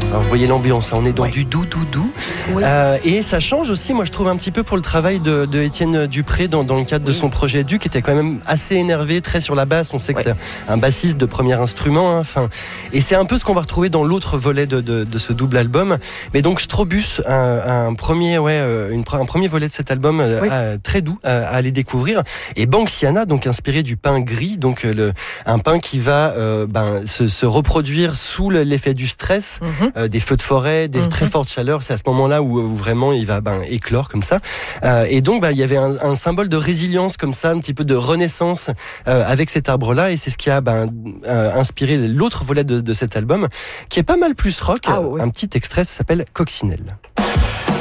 Alors, vous voyez l'ambiance, hein, on est dans Ouais. du doux. Oui. Et ça change aussi, moi je trouve un petit peu pour le travail de Étienne Dupré dans le cadre de son projet Duc, qui était quand même assez énervé, très sur la basse. On sait que c'est un bassiste de premier instrument. Hein, et c'est un peu ce qu'on va retrouver dans l'autre volet de ce double album. Mais donc Strobus, un premier volet de cet album très doux à aller découvrir. Et Banksiana, donc inspiré du pain gris, donc un pain qui va se reproduire sous l'effet du stress, des feux de forêt, des très fortes chaleurs. C'est à ce moment-là où vraiment il va éclore comme ça. Et donc il y avait un symbole de résilience comme ça, un petit peu de renaissance avec cet arbre-là. Et c'est ce qui a inspiré l'autre volet de cet album, qui est pas mal plus rock. Un petit extrait, ça s'appelle Coccinelle.